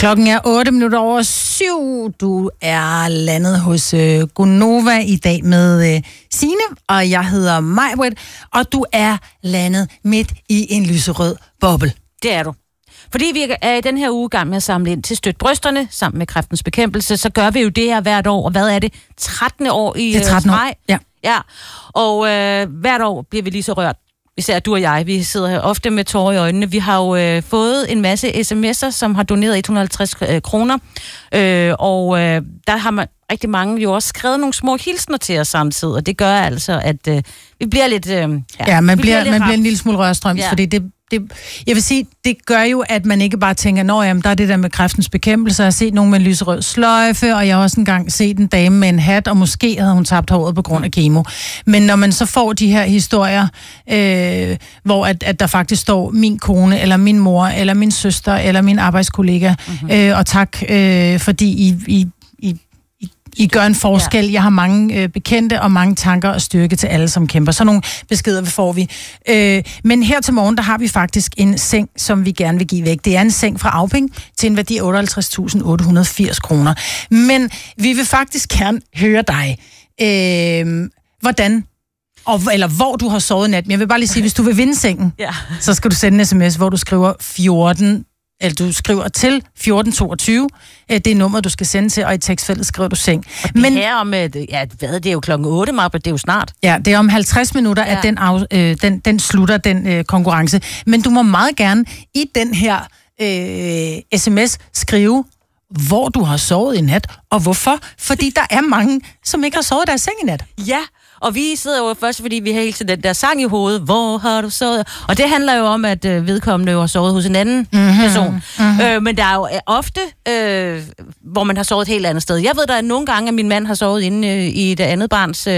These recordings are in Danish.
Klokken er 7:08. Du er landet hos Gonova i dag med Signe, og jeg hedder Majbrit, og du er landet midt i en lyserød boble. Det er du. Fordi vi er i den her uge i gang med at samle ind til Støt Brysterne sammen med Kræftens Bekæmpelse, så gør vi jo det her hvert år. Og hvad er det? 13. år i maj? Ja. Og hvert år bliver vi lige så rørt. Især du og jeg, vi sidder her ofte med tårer i øjnene. Vi har jo fået en masse sms'er, som har doneret 150 kroner. Der har man rigtig mange jo også skrevet nogle små hilsner til os samtidig. Og det gør altså, at vi bliver lidt... man bliver en lille smule rørstrøms, fordi jeg vil sige, det gør jo, at man ikke bare tænker, der er det der med Kræftens Bekæmpelse, jeg har set nogen med en lyserød sløjfe, og jeg har også engang set en dame med en hat, og måske havde hun tabt håret på grund af kemo. Men når man så får de her historier, hvor at der faktisk står min kone, eller min mor, eller min søster, eller min arbejdskollega, og tak, fordi I gør en forskel. Jeg har mange bekendte og mange tanker og styrke til alle, som kæmper. Sådan nogle beskeder får vi. Men her til morgen, der har vi faktisk en seng, som vi gerne vil give væk. Det er en seng fra Auping til en værdi af 58.880 kroner. Men vi vil faktisk gerne høre dig. Hvordan eller hvor du har sovet nat. Men jeg vil bare lige sige, hvis du vil vinde sengen, så skal du sende en sms, hvor du skriver 14... eller du skriver til 1422, det er nummeret, du skal sende til, og i tekstfeltet skriver du seng. Og det her om, det er jo klokken 8, Marbe, det er jo snart. Ja, det er om 50 minutter, at den slutter, den konkurrence. Men du må meget gerne i den her sms skrive, hvor du har sovet i nat, og hvorfor. Fordi der er mange, som ikke har sovet deres seng i nat. Ja, og vi sidder jo først, fordi vi har hele tiden den der sang i hovedet. Hvor har du sovet? Og det handler jo om, at vedkommende jo har sovet hos en anden person. Men der er jo ofte, hvor man har sovet et helt andet sted. Jeg ved, der er nogle gange, at min mand har sovet inde i det andet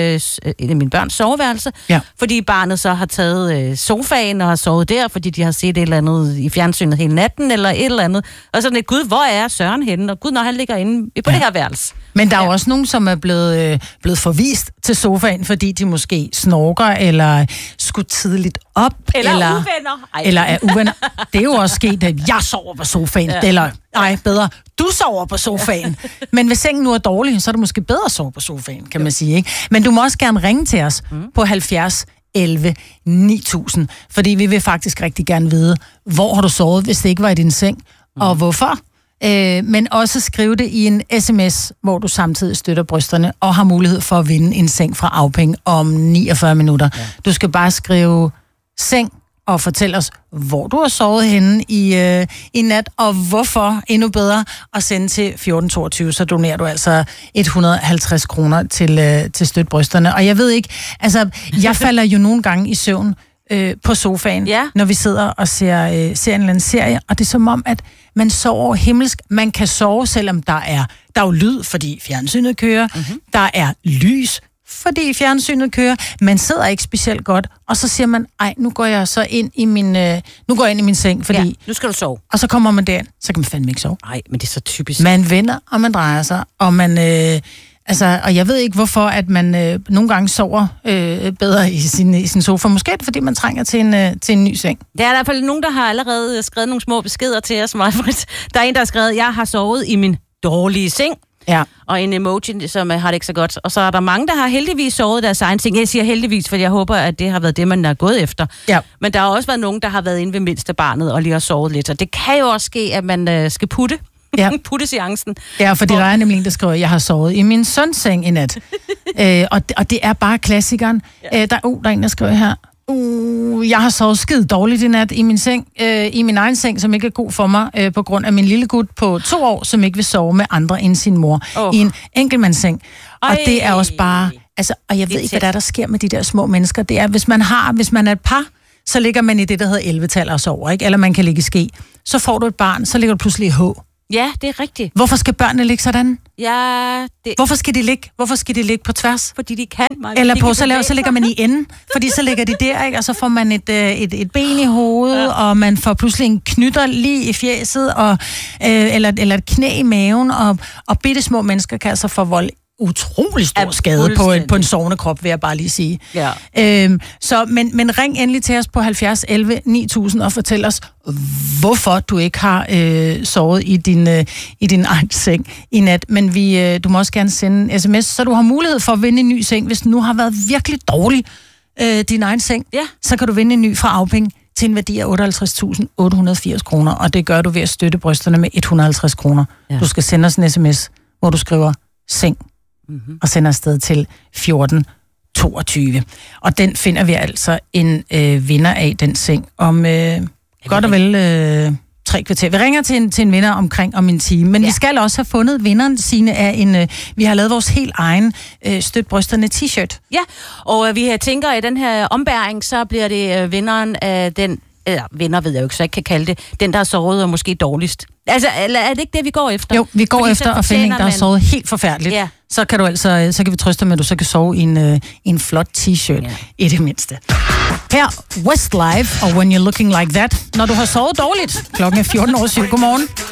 min børns soveværelse. Ja. Fordi barnet så har taget sofaen og har sovet der, fordi de har set et eller andet i fjernsynet hele natten, eller et eller andet. Og sådan et, Gud, hvor er Søren henne? Og Gud, når han ligger inde på det her værelse. Men der er jo også nogen, som er blevet forvist til sofaen, fordi de måske snorker, eller skulle tidligt op. Eller uvenner. Eller er uvenner. Det er jo også sket, at jeg sover på sofaen. Ja. Eller, bedre, du sover på sofaen. Men hvis sengen nu er dårlig, så er det måske bedre at sove på sofaen, kan man sige. Ikke? Men du må også gerne ringe til os på 70 11 9000, fordi vi vil faktisk rigtig gerne vide, hvor har du sovet, hvis det ikke var i din seng, og hvorfor. Men også skrive det i en sms, hvor du samtidig støtter brysterne og har mulighed for at vinde en seng fra Auping om 49 minutter. Ja. Du skal bare skrive seng og fortælle os, hvor du har sovet henne i nat, og hvorfor, endnu bedre, og sende til 1422, så donerer du altså 150 kroner til støt brysterne. Og jeg ved ikke, altså, jeg falder jo nogle gange i søvn på sofaen, når vi sidder og ser en eller anden serie, og det er som om, at man sover himmelsk. Man kan sove, selvom der er jo lyd, fordi fjernsynet kører. Der er lys, fordi fjernsynet kører. Man sidder ikke specielt godt, og så siger man, nu går jeg så ind i min seng, fordi... Ja, nu skal du sove. Og så kommer man derind, så kan man fandme ikke sove. Nej, men det er så typisk. Man vender, og man drejer sig, og man... og jeg ved ikke, hvorfor at man nogle gange sover bedre i sin sofa. Måske er det, fordi man trænger til en ny seng. Der er i hvert fald nogen, der har allerede skrevet nogle små beskeder til os. Der er en, der har skrevet, jeg har sovet i min dårlige seng. Ja. Og en emoji, som har det ikke så godt. Og så er der mange, der har heldigvis sovet deres egen seng. Jeg siger heldigvis, for jeg håber, at det har været det, man er gået efter. Ja. Men der har også været nogen, der har været inde ved mindste barnet og lige har sovet lidt. Og det kan jo også ske, at man skal putte. Ja. Putteseancen. Ja, fordi der er nemlig en, der skriver, jeg har sovet i min søns seng i nat. Og det er bare klassikeren. Ja. Der er en, der skriver her. Jeg har sovet skide dårligt i nat i min seng, i min egen seng, som ikke er god for mig, på grund af min lille gut på 2 år, som ikke vil sove med andre end sin mor i en enkeltmandsseng. Og det er også bare, og jeg ved ikke, hvad der sker med de der små mennesker. Det er, hvis man er et par, så ligger man i det, der hedder 11-tal og sover, ikke? Eller man kan ligge i ske. Så får du et barn, så ligger du pludselig i H. Ja, det er rigtigt. Hvorfor skal børnene ligge sådan? Ja, Hvorfor skal de ligge på tværs? Fordi de kan. Eller så ligger man i enden, fordi så ligger de der, ikke? Og så får man et ben i hovedet, og man får pludselig en knytter lige i fjeset, eller et knæ i maven, og bitte små mennesker kan altså få utrolig stor skade på en sovende krop, vil jeg bare lige sige. Ja. Men ring endelig til os på 70 11 9000 og fortæl os, hvorfor du ikke har sovet i din egen seng i nat. Men du må også gerne sende en sms, så du har mulighed for at vinde en ny seng. Hvis den nu har været virkelig dårlig, din egen seng, så kan du vinde en ny fra Afping til en værdi af 58.880 kroner, og det gør du ved at støtte brysterne med 150 kroner. Ja. Du skal sende os en sms, hvor du skriver seng, og sender afsted til 1422. Og den finder vi altså en vinder af, den seng, om godt og vel 3 kvarter. Vi ringer til en vinder om en time, men vi skal også have fundet vinderen, Signe, af vi har lavet vores helt egen støt brysterne t-shirt. Ja, og vi tænker, at i den her ombæring, så bliver det vinderen af den, eller vinder ved jeg jo ikke, så jeg kan kalde det, den, der har sovet og måske dårligst. Altså, er det ikke det, vi går efter? Jo, vi går efter at finde en, der har sovet helt forfærdeligt. Ja. Så kan du altså, så kan vi trøste med, at du så kan sove i en flot t-shirt, i det mindste. Her, Westlife og When You're Looking Like That, når du har sovet dårligt. Klokken er 14:07. Godmorgen.